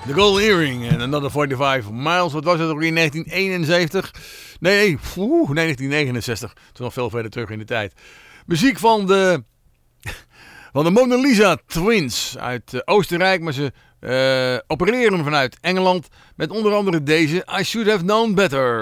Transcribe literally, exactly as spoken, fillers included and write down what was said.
The Golden Earring en Another forty-five Miles. Wat was het ook in negentien eenenzeventig? Nee, nee, oeh, negentien negenenzestig. Het is nog veel verder terug in de tijd. Muziek van de, van de Mona Lisa Twins uit uh, Oostenrijk. Maar ze uh, opereren vanuit Engeland met onder andere deze I Should Have Known Better.